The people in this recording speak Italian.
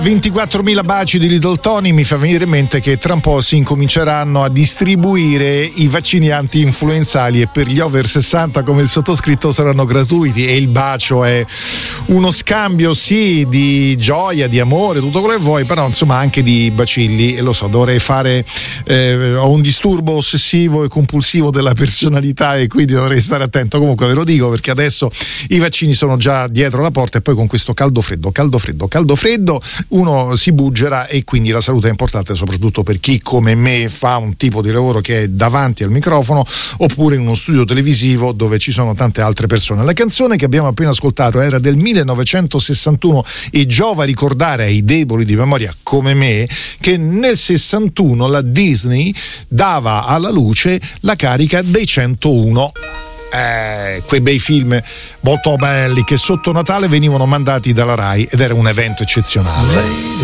24.000 baci di Little Tony. Mi fa venire in mente che tra un po' si incominceranno a distribuire i vaccini anti-influenzali e per gli over 60 come il sottoscritto saranno gratuiti, e il bacio è uno scambio sì di gioia, di amore, tutto quello che vuoi, però insomma anche di bacilli, e lo so, dovrei fare ho un disturbo ossessivo e compulsivo della personalità e quindi dovrei stare attento. Comunque ve lo dico perché adesso i vaccini sono già dietro la porta e poi con questo caldo freddo uno si buggera, e quindi la salute è importante soprattutto per chi come me fa un tipo di lavoro che è davanti al microfono oppure in uno studio televisivo dove ci sono tante altre persone. La canzone che abbiamo appena ascoltato era del 1961 e giova ricordare ai deboli di memoria come me che nel 61 la Disney dava alla luce la carica dei 101. Quei bei film molto belli che sotto Natale venivano mandati dalla Rai ed era un evento eccezionale.